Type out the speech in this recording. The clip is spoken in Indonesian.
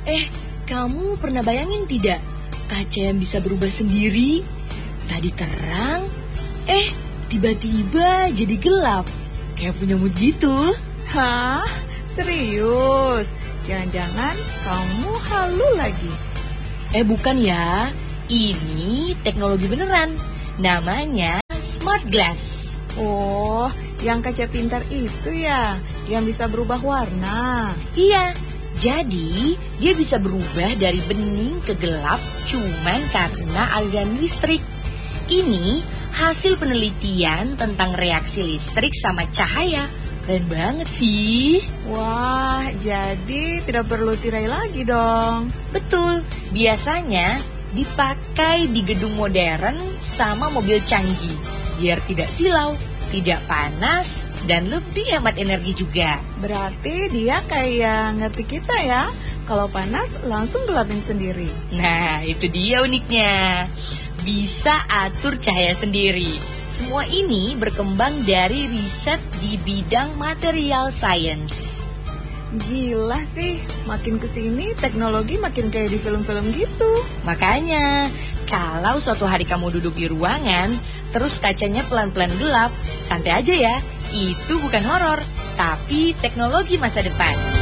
Kamu pernah bayangin tidak? Kaca yang bisa berubah sendiri. Tadi terang, tiba-tiba jadi gelap. Kayak punya mood gitu. Hah? Serius? Jangan-jangan kamu halu lagi? Bukan ya. Ini teknologi beneran. Namanya Smart Glass. Oh, yang kaca pintar itu ya, yang bisa berubah warna. Iya, jadi dia bisa berubah dari bening ke gelap cuman karena aliran listrik. Ini hasil penelitian tentang reaksi listrik sama cahaya. Keren banget sih. Wah, jadi tidak perlu tirai lagi dong. Betul, biasanya dipakai di gedung modern sama mobil canggih. Biar tidak silau, tidak panas, dan lebih hemat energi juga. Berarti dia kayak ngerti kita ya. Kalau panas langsung gelapin sendiri. Nah, itu dia uniknya. Bisa atur cahaya sendiri. Semua ini berkembang dari riset di bidang material science. Gila sih, makin kesini teknologi makin kayak di film-film gitu. Makanya, kalau suatu hari kamu duduk di ruangan, terus kacanya pelan-pelan gelap, santai aja ya. Itu bukan horor, tapi teknologi masa depan.